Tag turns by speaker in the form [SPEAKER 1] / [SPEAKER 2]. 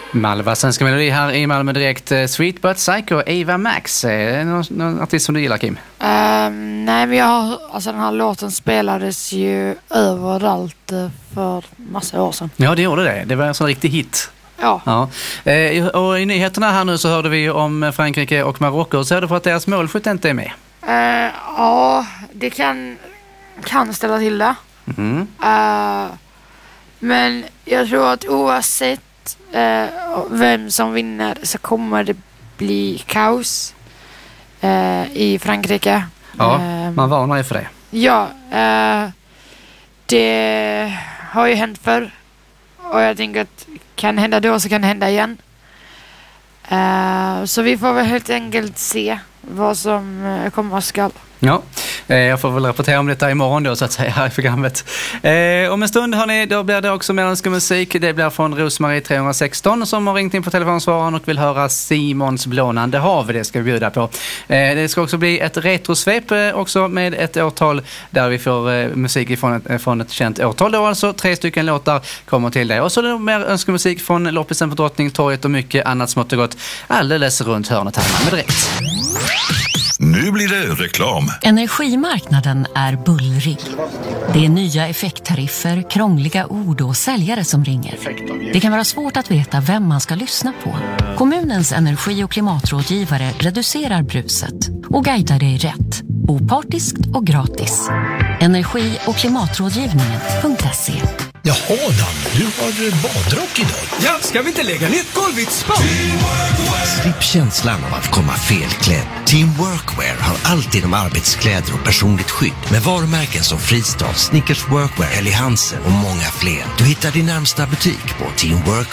[SPEAKER 1] Malva, svenska melodi här i Malmö Direkt. Sweet But Psycho, Ava Max. Någon artist som du gillar, Kim?
[SPEAKER 2] Nej, men den här låten spelades ju överallt för massa år sedan.
[SPEAKER 1] Ja, det gjorde det. Det var en sån riktig hit.
[SPEAKER 2] Ja.
[SPEAKER 1] Och i nyheterna här nu så hörde vi om Frankrike och Marocko. Så är det för att deras målskytt inte är med?
[SPEAKER 2] Ja, det kan ställa till det. Men jag tror att oavsett vem som vinner så kommer det bli kaos i Frankrike.
[SPEAKER 1] Ja, man varnar ju för det.
[SPEAKER 2] Ja, det har ju hänt förr. Och jag tänker att kan hända då så kan det hända igen. Så vi får väl helt enkelt se vad som kommer skall.
[SPEAKER 1] Ja, jag får väl rapportera om detta imorgon då så att säga här i programmet. Om en stund då blir det också mellanska musik. Det blir från Rosmarie 316 som har ringt in på telefonsvararen och vill höra Simons blånande hav. Det ska vi bjuda på. Det ska också bli ett retrosvep också med ett årtal där vi får musik från ett känt årtal. Då alltså 3 stycken låtar kommer till det. Och så är det mer önskemusik från loppisen på Drottningtorget och mycket annat smått och gott alldeles runt hörnet här med Direkt.
[SPEAKER 3] Nu blir det reklam.
[SPEAKER 4] Energimarknaden är bullrig. Det är nya effekttariffer, krångliga ord och säljare som ringer. Det kan vara svårt att veta vem man ska lyssna på. Kommunens energi- och klimatrådgivare reducerar bruset och guidar dig rätt. Opartiskt och gratis. Energi- och klimatrådgivningen.se.
[SPEAKER 5] Jaha, Dan, du har badrock idag.
[SPEAKER 6] Ja, ska vi inte lägga ner ett golv i ett spa?
[SPEAKER 5] Slipp känslan av att komma felklädd. Team Workwear har alltid de arbetskläder och personligt skydd med varumärken som Fristad, Snickers Workwear, Helly Hansen och många fler. Du hittar din närmsta butik på teamworkwear.se.